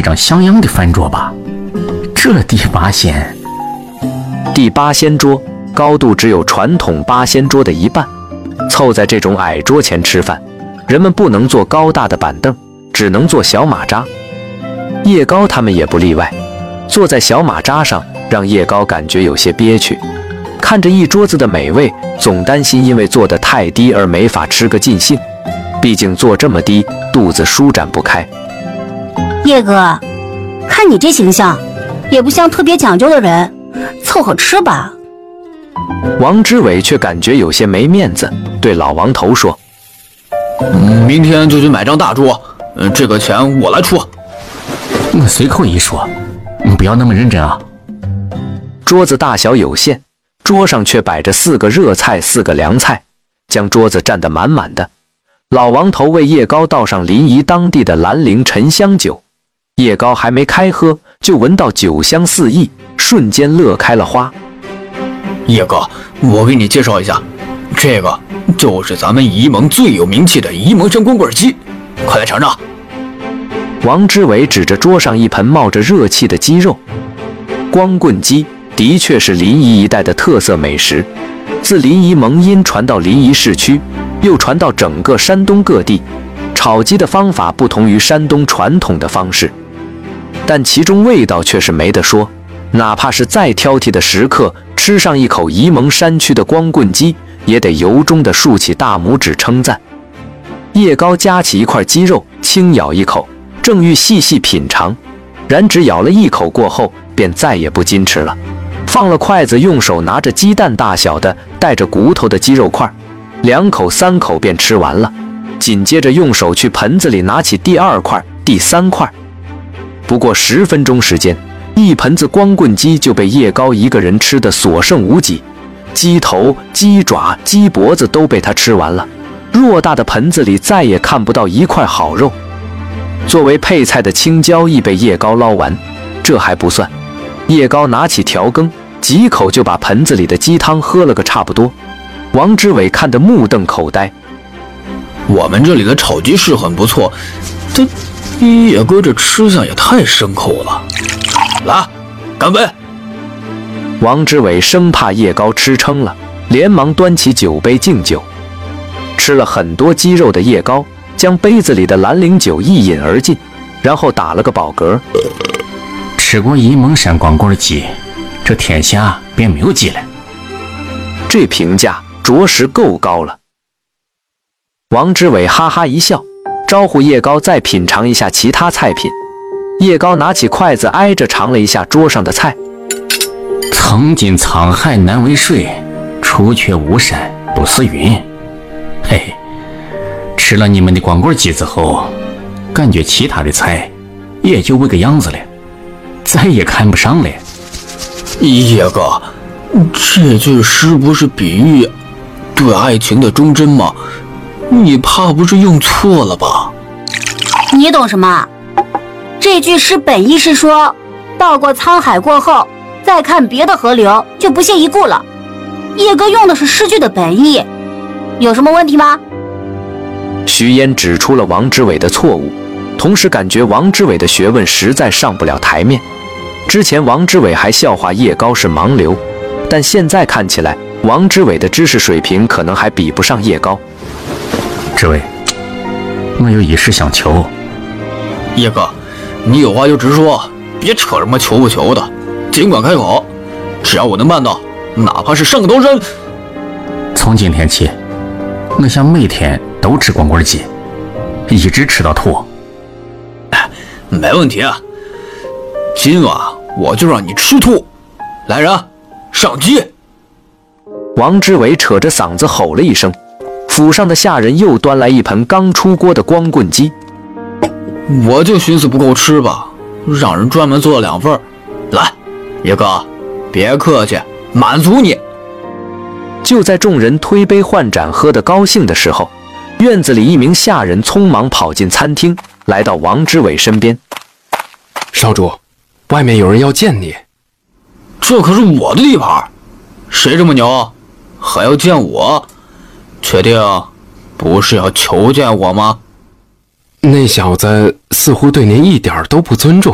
张像样的饭桌吧？这第八仙， 第八仙桌高度只有传统八仙桌的一半，凑在这种矮桌前吃饭，人们不能坐高大的板凳，只能坐小马扎。叶高他们也不例外，坐在小马扎上，让叶高感觉有些憋屈。看着一桌子的美味，总担心因为坐得太低而没法吃个尽兴。毕竟坐这么低，肚子舒展不开。 叶哥，看你这形象，也不像特别讲究的人，凑合吃吧。 王之伟却感觉有些没面子，对老王头说：“ 明天就去买张大桌，这个钱我来出。” 我随口一说，你不要那么认真啊。 桌子大小有限，桌上却摆着4个热菜4个凉菜，将桌子占得满满的。老王头为叶高倒上临沂当地的兰陵沉香酒，叶高还没开喝，就闻到酒香四溢，瞬间乐开了花。 叶哥，我给你介绍一下，这个就是咱们沂蒙最有名气的沂蒙山光棍鸡，快来尝尝。 王之伟指着桌上一盆冒着热气的鸡肉。光棍鸡的确是临沂一带的特色美食，自临沂蒙阴传到临沂市区，又传到整个山东各地。炒鸡的方法不同于山东传统的方式，但其中味道却是没得说。哪怕是再挑剔的食客，吃上一口沂蒙山区的光棍鸡，也得由衷地竖起大拇指称赞。叶高夹起一块鸡肉，轻咬一口，正欲细细品尝，然只咬了一口过后，便再也不矜持了，放了筷子，用手拿着鸡蛋大小的带着骨头的鸡肉块，2口3口便吃完了。紧接着用手去盆子里拿起第2块、第3块。不过10分钟时间，一盆子光棍鸡就被叶高一个人吃得所剩无几，鸡头、鸡爪、鸡脖子都被他吃完了，偌大的盆子里再也看不到一块好肉。作为配菜的青椒亦被叶高捞完，这还不算，叶高拿起调羹，几口就把盆子里的鸡汤喝了个差不多。王之伟看得目瞪口呆。 我们这里的炒鸡是很不错，但叶哥这吃相也太深厚了。来，干杯！ 王之伟生怕叶高吃撑了，连忙端起酒杯敬酒。吃了很多鸡肉的叶高将杯子里的兰陵酒一饮而尽，然后打了个饱嗝。 吃过沂蒙山光棍鸡，这天下便没有鸡了。 这评价着实够高了。王之伟哈哈一笑，招呼叶高再品尝一下其他菜品。叶高拿起筷子挨着尝了一下桌上的菜。 曾经沧海难为水，除却巫山不似云。嘿嘿，吃了你们的光棍鸡之后，感觉其他的菜也就这个样子了，再也看不上了。 叶哥，这句诗不是比喻对爱情的忠贞吗？你怕不是用错了吧？ 你懂什么？这句诗本意是说，到过沧海过后，再看别的河流就不屑一顾了。叶哥用的是诗句的本意，有什么问题吗？ 徐嫣指出了王之伟的错误，同时感觉王之伟的学问实在上不了台面。之前王之伟还笑话叶高是盲流，但现在看起来，王之伟的知识水平可能还比不上叶高。 之伟，我有一事想求。 叶哥，你有话就直说，别扯什么求不求的，尽管开口，只要我能办到，哪怕是上个刀山。 从今天起，我想每天都吃光棍鸡，一直吃到吐。 没问题啊，今晚我就让你吃吐。来人，上鸡！ 王之伟扯着嗓子吼了一声，府上的下人又端来一盆刚出锅的光棍鸡。 我就寻思不够吃吧，让人专门做了2份。来，叶哥，别客气，满足你。 就在众人推杯换盏喝得高兴的时候，院子里一名下人匆忙跑进餐厅，来到王之伟身边。 少主，外面有人要见你。 这可是我的地盘，谁这么牛，还要见我？确定不是要求见我吗？ 那小子似乎对您一点都不尊重。